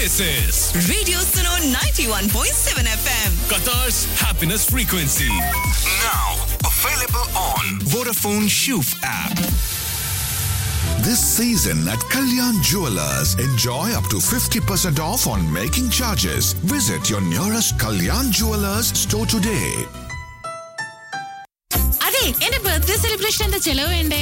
This is Radio Suno 91.7 FM. Qatar's happiness frequency. Now available on Vodafone Shoof app. this season at Kalyan Jewellers. Enjoy up to 50% off on making charges. Visit your nearest Kalyan Jewellers store today. അതെ, എന്റെ birthday സെലിബ്രേഷന്റെ ചെലവ് വേണ്ടേ?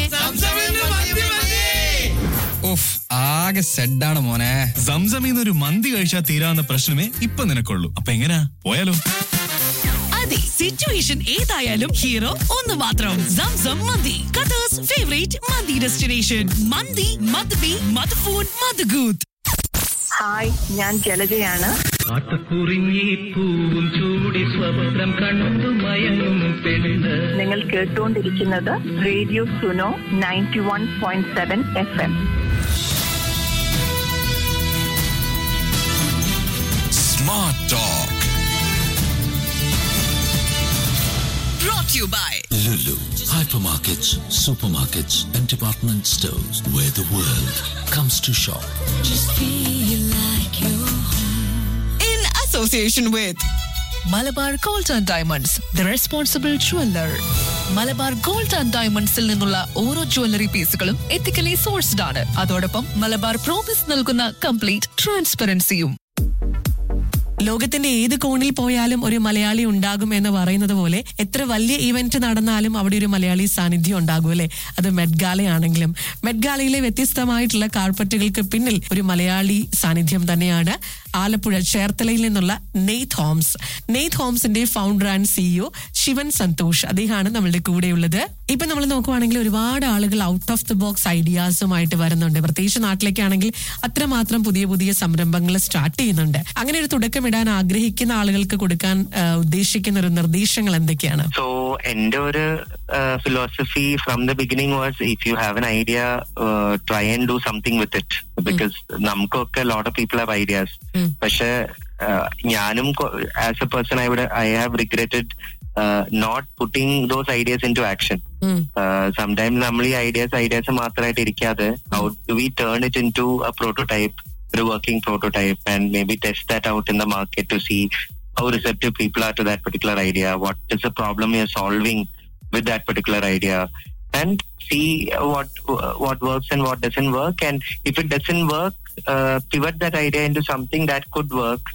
ഉഫ്, ആകെ സെഡാണ് മോനെ. സംസമിന്ന് ഒരു മന്തി കഴിച്ചാൽ തീരാവുന്ന പ്രശ്നമേ ഇപ്പൊ നിനക്കുള്ളൂ. അപ്പൊ എങ്ങനാ, പോയാലോ? അതെ, സിറ്റുവേഷൻ ഏതായാലും ഹീറോ ഒന്ന് മാത്രം. സംസം മന്തി, ഖത്തർസ് ഫേവറേറ്റ് മന്തി ഡെസ്റ്റിനേഷൻ. മന്തി, മദ്ബി, മദ്ഫൂൺ, മദ്ഗൂത്ത്. ഹായ്, ഞാൻ ജലജയാണ്. കാട്ടുകുറിഞ്ഞി പൂവും ചൂടി സ്വപ്നം കണ്ടു മയങ്ങും പെണ്ണ്. നിങ്ങൾ കേട്ടുകൊണ്ടിരിക്കുന്നത് radio Suno 91.7 FM. Smart Talk. Brought to you by Lulu. Hypermarkets, supermarkets, and department stores where the world comes to shop. in association with Malabar gold and diamonds, the responsible jeweller. Malabar gold and ഡയമണ്ട്സിൽ നിന്നുള്ള ഓരോ jewellery പീസുകളും ethically sourced ആണ്. അതോടൊപ്പം Malabar promise നൽകുന്ന complete ട്രാൻസ്പെറൻസിയും. ലോകത്തിന്റെ ഏത് കോണിൽ പോയാലും ഒരു മലയാളി ഉണ്ടാകും എന്ന് പറയുന്നത് പോലെ എത്ര വലിയ ഇവന്റ് നടന്നാലും അവിടെ ഒരു മലയാളി സാന്നിധ്യം ഉണ്ടാകും അല്ലെ. അത് മെഡ്ഗാലയാണെങ്കിലും മെഡ്ഗാലയിലെ വ്യത്യസ്തമായിട്ടുള്ള കാർപ്പറ്റുകൾക്ക് പിന്നിൽ ഒരു മലയാളി സാന്നിധ്യം തന്നെയാണ്. ആലപ്പുഴ ചേർത്തലയിൽ നിന്നുള്ള നെയ്ത്ത് ഹോംസ്. നെയ്ത്ത് ഹോംസിന്റെ founder and CEO Shivan Santhosh, അദ്ദേഹമാണ് നമ്മളുടെ കൂടെയുള്ളത്. ഇപ്പൊ നമ്മൾ നോക്കുവാണെങ്കിൽ ഒരുപാട് ആളുകൾ ഔട്ട് ഓഫ് ദി ബോക്സ് ഐഡിയാസുമായിട്ട് വരുന്നുണ്ട്. പ്രത്യേകിച്ച് നാട്ടിലേക്കാണെങ്കിൽ അത്രമാത്രം പുതിയ പുതിയ സംരംഭങ്ങൾ സ്റ്റാർട്ട് ചെയ്യുന്നുണ്ട്. അങ്ങനെ ഒരു തുടക്കമിടാൻ ആഗ്രഹിക്കുന്ന ആളുകൾക്ക് കൊടുക്കാൻ ഉദ്ദേശിക്കുന്ന ഒരു നിർദ്ദേശങ്ങൾ എന്തൊക്കെയാണ്? സോ എന്റെ ഒരു philosophy from the beginning was, if you have an idea, try and do something with it. Because നമുക്കൊക്കെ lot of people have ideas. പക്ഷെ ഞാനും as A person I have regretted not putting those ideas into action. Sometimes നമ്മൾ ഈ ideas മാത്രമായിട്ട് ഇരിക്കാതെ, how do we turn it into a prototype, a working prototype, and maybe test that out in the market to see how receptive people are to that particular idea, what is the problem you're solving with that particular idea, and see what works and what doesn't work. And if it doesn't work, pivot that idea into something that could work.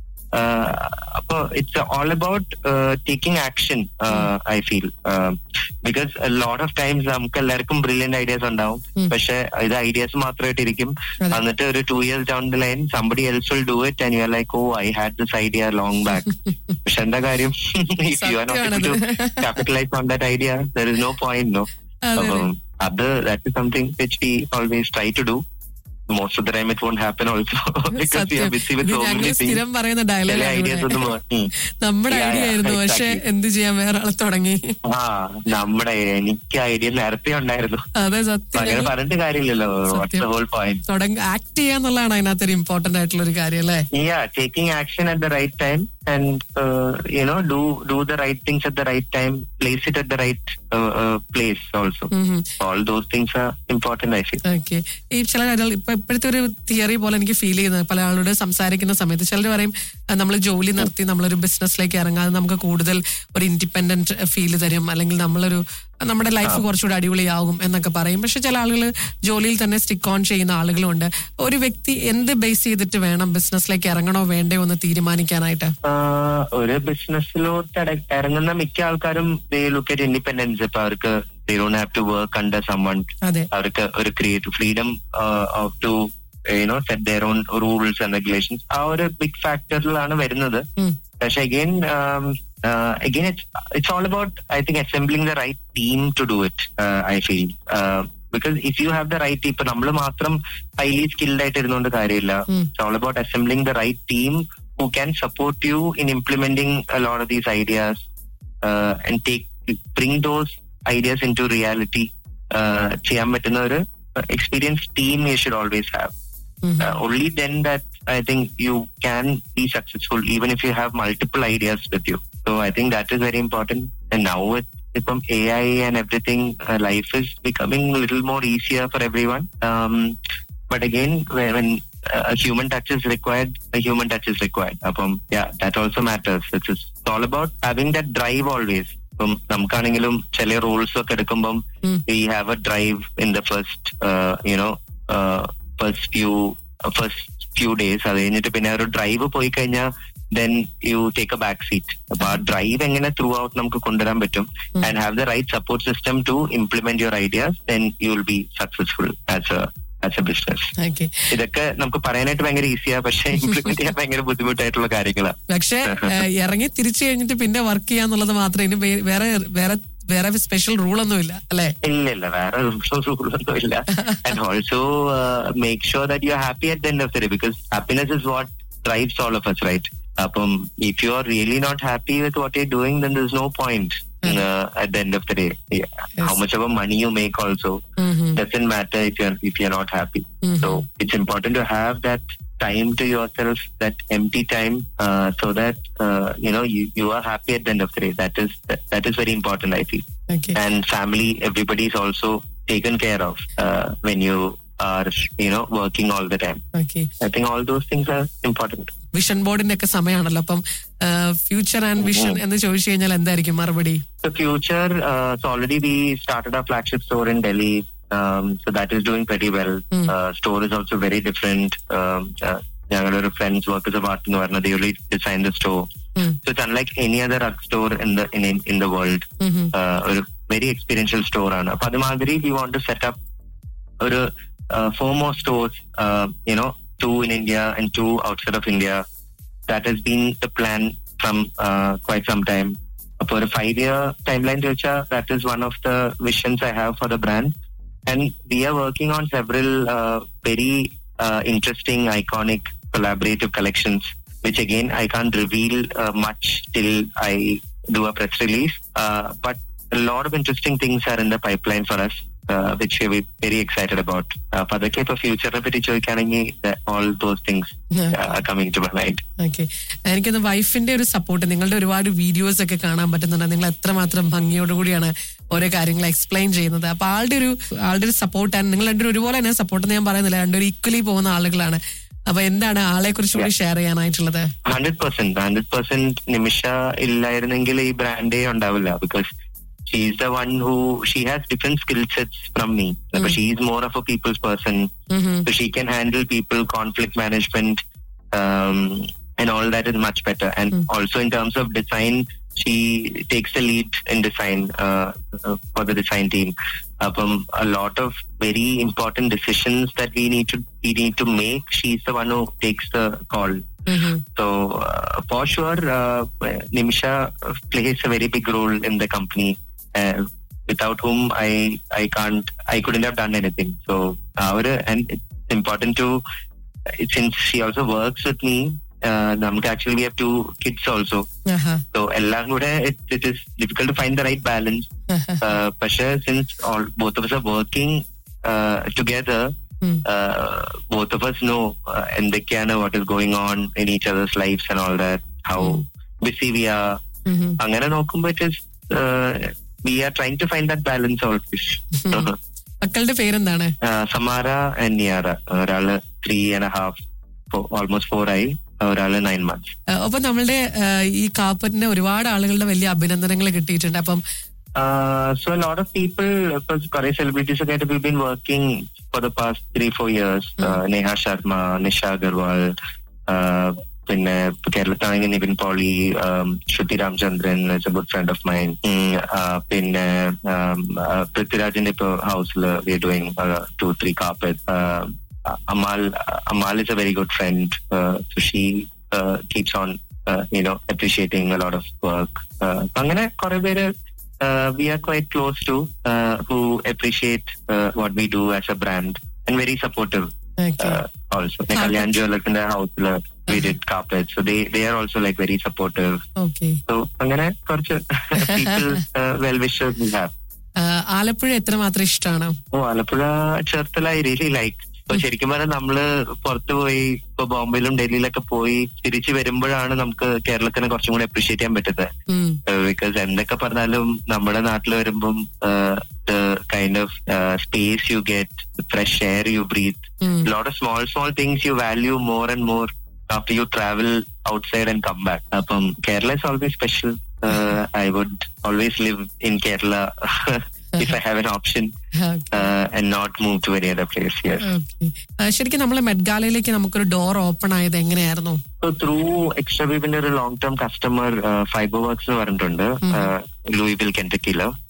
It's all about taking action, I feel. Because a lot of times നമുക്ക് എല്ലാവർക്കും brilliant ideas ഉണ്ടാവും, പക്ഷെ ഇത് ideas മാത്രമായിട്ടിരിക്കും. എന്നിട്ട് ഒരു 2 years down the line somebody else will do it and you're like, oh, I had this idea long back. പക്ഷെ എന്താ കാര്യം? If you are not able to capitalize on that idea, there is no point, no. That is something which we always try to do. Most of the time it won't happen also because we are busy with so many things. സ്ഥിരം പറയുന്ന dialogue നമ്മുടെ idea ആയിരുന്നു, പക്ഷെ എന്ത് ചെയ്യാൻ വേറെ ആളെ തുടങ്ങി. എനിക്ക് ഐഡിയ നേരത്തെ ഉണ്ടായിരുന്നു. അതെ, സത്യം. അങ്ങനെ പറഞ്ഞിട്ട് കാര്യമില്ലല്ലോ. ആക്ട് ചെയ്യാന്നുള്ളതാണ് അതിനകത്തൊരു ഇമ്പോർട്ടന്റ് ആയിട്ടുള്ള ഒരു കാര്യം അല്ലേ? Taking action at the right time and do the right things at the right time, place it at the right place also. All those things are important, I feel. Okay. ഈ ചില കാര്യങ്ങൾ ഇപ്പോഴത്തെ ഒരു theory പോലെ എനിക്ക് feel ചെയ്യുന്നത്, പല ആളോട് സംസാരിക്കുന്ന സമയത്ത് ചിലർ പറയും നമ്മൾ ജോലി നിർത്തി നമ്മളൊരു ബിസിനസ്സിലേക്ക് ഇറങ്ങാതെ നമുക്ക് കൂടുതൽ ഒരു ഇൻഡിപെൻഡന്റ് ഫീൽ തരും, അല്ലെങ്കിൽ നമ്മുടെ ലൈഫ് കുറച്ചുകൂടി അടിപൊളിയാകും എന്നൊക്കെ പറയും. പക്ഷെ ചില ആളുകൾ ജോലിയിൽ തന്നെ സ്റ്റിക്ക് ഓൺ ചെയ്യുന്ന ആളുകളുണ്ട്. ഒരു വ്യക്തി എന്ത് ബേസ് ചെയ്തിട്ട് വേണം ബിസിനസ്സിലേക്ക് ഇറങ്ങണോ വേണ്ടയോ എന്ന് തീരുമാനിക്കാനായിട്ട്? ഒരു ബിസിനസ്സിലോട്ട് ഇറങ്ങുന്ന മിക്ക ആൾക്കാരും ലുക്ക് അറ്റ് ഇൻഡിപെൻഡൻസ്. ഇപ്പൊ അവർക്ക് they don't have to work under someone. അവർക്ക് ഒരു creative freedom to set their own rules and regulations. ആ ഒരു ബിഗ് ഫാക്ടറിലാണ് വരുന്നത്. പക്ഷെ again it's all about, I think, assembling the right team to do it, I feel. Because if you have the right team, ഇപ്പൊ നമ്മൾ മാത്രം highly skilled ആയിട്ട് ഇരുന്നുകൊണ്ട് കാര്യമില്ല. It's all about assembling the right team who can support you in implementing a lot of these ideas and bring those ideas into reality. ചെയ്യാൻ പറ്റുന്ന ഒരു experienced team you should always have. Only then that I think you can be successful, even if you have multiple ideas with you. So I think that is very important. And now with AI and everything, life is becoming a little more easier for everyone. But again, when a human touch is required, a human touch is required. Yeah, that also matters. It's all about having that drive always. നമുക്കാണെങ്കിലും ചില Rolls ഒക്കെ എടുക്കുമ്പം we have a drive in the first few days. അത് കഴിഞ്ഞിട്ട് പിന്നെ ഒരു drive പോയി കഴിഞ്ഞാൽ then you take a back seat. അപ്പൊ ആ ഡ്രൈവ് എങ്ങനെ ത്രൂ ഔട്ട് നമുക്ക് കൊണ്ടുവരാൻ പറ്റും and have the right support system to implement your ideas, then you will be successful as a business. ഇതൊക്കെ നമുക്ക് പറയാനായിട്ട് ഭയങ്കര ഈസിയാ, പക്ഷെ ഇംപ്ലിമെന്റ് ചെയ്യാൻ ഭയങ്കര ബുദ്ധിമുട്ടായിട്ടുള്ള കാര്യങ്ങളാണ്. പക്ഷെ ഇറങ്ങി തിരിച്ചു കഴിഞ്ഞിട്ട് പിന്നെ വർക്ക് ചെയ്യാന്നുള്ളത് മാത്രമേ ഇനി വേറെ സ്പെഷ്യൽ റൂളൊന്നും ഇല്ല അല്ലെ? ഇല്ല, വേറെ റൂളൊന്നും ഇല്ല. And also make sure that you are happy at the end of the day, because happiness is what drives all of us, right? If you are really not happy with what you're doing, then there's no point at the end of the day. Yeah. Yes. How much of a money you make also doesn't matter if you're not happy. So it's important to have that time to yourself, that empty time, so that you are happy at the end of the day. That is very important, I feel. Okay. And family, everybody is also taken care of when you are working all the time. Okay. I think all those things are important. Vision ബോർഡിന്റെ ഒക്കെ സമയമാണല്ലോ, അപ്പം future and vision എന്ന് ചോദിച്ചു കഴിഞ്ഞാൽ എന്തായിരിക്കും മറുപടി? The future, so already we started our flagship store in Delhi. So that is doing pretty well. Store is also very different. ഞങ്ങളുടെ friends, workers of art എന്ന് പറഞ്ഞ, they really designed the store. So it's unlike any other art store in the world. ഒരു very experiential store ആണ്. അപ്പൊ അതുമാതിരി we want to set up ഒരു 4 more stores, 2 in India and 2 outside of India. That has been the plan from quite some time. For a 5-year timeline, that is one of the visions I have for the brand. And we are working on several very interesting, iconic, collaborative collections, which again, I can't reveal much till I do a press release. But a lot of interesting things are in the pipeline for us. Which we're very excited about. അതൊക്കെ ഇപ്പൊ ഫ്യൂച്ചറിനെ പറ്റി ചോദിക്കുകയാണെങ്കിൽ all those things are coming to my mind. Okay. എനിക്കൊന്ന് വൈഫിന്റെ ഒരു support, നിങ്ങളുടെ ഒരുപാട് videos ഒക്കെ കാണാൻ പറ്റുന്നുണ്ട്. നിങ്ങൾ എത്രമാത്രം ഭംഗിയോടുകൂടിയാണ് ഓരോ കാര്യങ്ങൾ എക്സ്പ്ലെയിൻ ചെയ്യുന്നത്. അപ്പൊ ആളുടെ ഒരു സപ്പോർട്ട്, നിങ്ങൾ രണ്ടുപേരും ഒരുപോലെ തന്നെ സപ്പോർട്ട് ഞാൻ പറയുന്നില്ല, രണ്ടുപേരും ഈക്വലി പോകുന്ന ആളുകളാണ്. അപ്പൊ എന്താണ് ആളെ കുറിച്ച് കൂടി ഷെയർ ചെയ്യാനായിട്ടുള്ളത്? 100% നിമിഷ ഇല്ലായിരുന്നെങ്കിൽ ഈ ബ്രാൻഡേ ഉണ്ടാവില്ല. Because she's the one she has different skill sets from me. But she's more of a people's person. So she can handle people, conflict management, and all that is much better. And also in terms of design, she takes the lead in design for the design team. A lot of very important decisions that we need to make, she's the one who takes the call. So for sure, Nimisha plays a very big role in the company. Without whom I couldn't have done anything. So and it's important to, since she also works with me, actually we have 2 kids also. So ellam kude it is difficult to find the right balance. But since both of us are working together, both of us know what is going on in each other's lives and all that, how busy we are. Angana nokkumbo it is we are trying to find that balance always. മക്കളുടെ പേരെന്താണ്? സമാര and നിയാര. ഒരാള് 3.5, almost 4 ആയി, ഒരാള് 9 months. അപ്പൊ നമ്മളുടെ ഈ കാപ്പറ്റിന് ഒരുപാട് ആളുകളുടെ വലിയ അഭിനന്ദനങ്ങൾ കിട്ടിയിട്ടുണ്ട്. അപ്പം so a lot of people, because Korea celebrities again, we've been working for the past 3-4 years. Neha Sharma, Nisha Agarwal, പിന്നെ കേരളത്തിലാണെങ്കിൽ നിവിൻ പോളി, ശ്രുതി Ramachandran is a good friend of mine. പിന്നെ പൃഥ്വിരാജിന്റെ ഇപ്പൊ ഹൗസിൽ we are doing 2-3 carpets. Amal is a very good friend. So she keeps on appreciating a lot of work. അങ്ങനെ കുറെ പേര് we are quite close to who appreciate what we do as a brand and very supportive. Also Kalyan Jewellers in their house we did carpets, so they are also like very supportive. Okay. So angane korchu people well wishers we have. Alappuzha എത്രമാത്രം ഇഷ്ടമാണ്? Alappuzha, Cherthala I really like. അപ്പൊ ശരിക്കും പറഞ്ഞാൽ നമ്മള് പുറത്തു പോയി ഇപ്പൊ ബോംബെയിലും ഡൽഹിയിലൊക്കെ പോയി തിരിച്ചു വരുമ്പോഴാണ് നമുക്ക് കേരളത്തിനെ കുറച്ചും കൂടി അപ്രീഷിയേറ്റ് ചെയ്യാൻ പറ്റുന്നത്. ബിക്കോസ് എന്തൊക്കെ പറഞ്ഞാലും നമ്മുടെ നാട്ടിൽ വരുമ്പം the kind of space you get, the fresh air you breathe, a lot of small things you value more and more after you travel outside and come back. Kerala is always special. I would always live in Kerala if I have an option and not move to any other place here. ശരിക്കും നമ്മളെ met ഗാലയിലേക്ക് നമുക്കൊരു door open ആയത് എങ്ങനെയായിരുന്നു? So through Extra we've been a long-term customer, Fiberworks എന്ന് പറഞ്ഞിട്ടുണ്ട്, Louisville, Kentucky.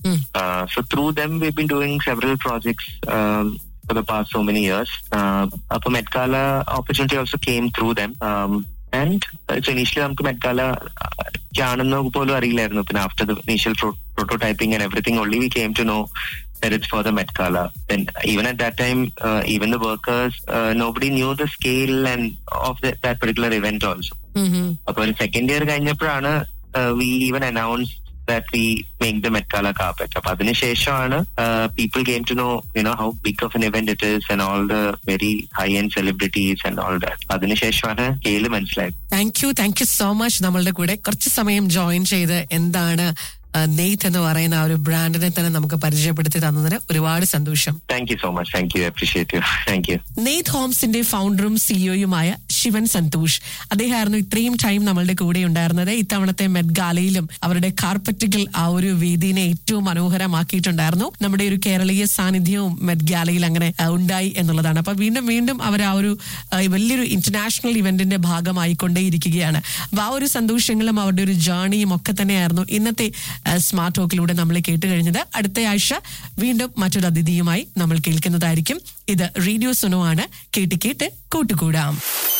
So through them we've been doing several projects for the past so many years. Appo Met Gala opportunity also came through them. And so initially നമുക്ക് met gala ആണെന്ന് പോലും അറിയില്ലായിരുന്നു. പിന്നെ after the initial prototyping and everything, only we came to know that it's for the Met Gala. Then even at that time, even the workers, nobody knew the scale and of that particular event also. അപ്പോൾ second year കഴിഞ്ഞപ്പോഴാണ് we even announced that we make the Met Gala carpet. അപ്പൊ അതിനുശേഷമാണ് people came to know, how big of an event it is and all the very high-end celebrities and all that. അതിനുശേഷമാണ് scale മനസ്സിലായത്. Thank you so much. നമ്മളുടെ കൂടെ കുറച്ച് സമയം join ചെയ്ത് എന്താണ് നെയ്ത്ത് എന്ന് പറയുന്ന ആ ഒരു ബ്രാൻഡിനെ തന്നെ നമുക്ക് പരിചയപ്പെടുത്തി തന്നതിന് ഒരുപാട് സന്തോഷം. Thank you so much. Thank you. Appreciate you. Thank you. നെയ്ത്ത് ഹോംസിന്റെ ഫൗണ്ടറും സിഇഒയുമായ ശിവൻ സന്തോഷ്, അദ്ദേഹമായിരുന്നു ഇത്രയും ടൈം നമ്മളുടെ കൂടെ ഉണ്ടായിരുന്നത്. ഇത്തവണത്തെ മെറ്റ് ഗാലയിലും അവരുടെ കാർപ്പറ്റുകൾ ആ ഒരു വേദിനെ ഏറ്റവും മനോഹരമാക്കിയിട്ടുണ്ടായിരുന്നു. നമ്മുടെ ഒരു കേരളീയ സാന്നിധ്യവും മെറ്റ് ഗാലയിൽ അങ്ങനെ ഉണ്ടായി എന്നുള്ളതാണ്. അപ്പൊ വീണ്ടും അവർ ആ ഒരു വലിയൊരു ഇന്റർനാഷണൽ ഇവന്റിന്റെ ഭാഗമായിക്കൊണ്ടേയിരിക്കുകയാണ്. അപ്പൊ ആ ഒരു സന്തോഷങ്ങളും അവരുടെ ഒരു ജേർണിയും ഒക്കെ തന്നെയായിരുന്നു ഇന്നത്തെ സ്മാർട്ട് ടോക്കിലൂടെ നമ്മൾ കേട്ട് കഴിഞ്ഞത്. അടുത്ത ആഴ്ച വീണ്ടും മറ്റൊരു അതിഥിയുമായി നമ്മൾ കേൾക്കുന്നതായിരിക്കും. ഇത് റേഡിയോ സുനോ ആണ്. കേട്ട് കൂട്ടുകൂടാം.